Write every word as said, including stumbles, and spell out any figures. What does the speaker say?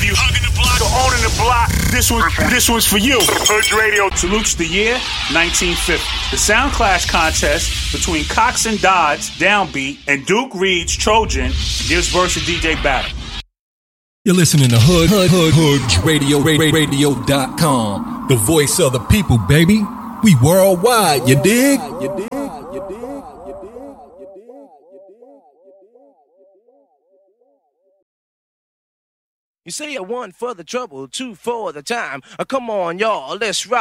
you hugging the block or owning the block, this one, this one's for you. Hood Radio salutes the year nineteen fifty. The Sound Clash contest between Cox and Dodds, Downbeat, and Duke Reed's Trojan gives birth to D J Battle. You're listening to Hood, Hood, Hood, Hood Radio, radio dot com. The voice of the people, baby. We worldwide, you dig? You dig? You dig? You say a one for the trouble, two for the time. Uh, come on, y'all, let's rock.